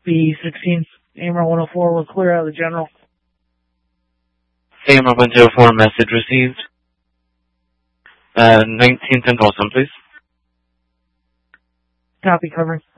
B16, AMR 104, we're clear out of the general. AMR 104, message received. 19th and Folsom, please. Copy, covering.